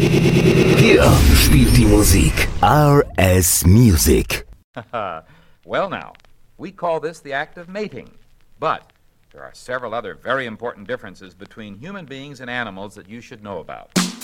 Hier spielt die Musik RS Music. Well now, we call this the act of mating, but there are several other very important differences between human beings and animals that you should know about.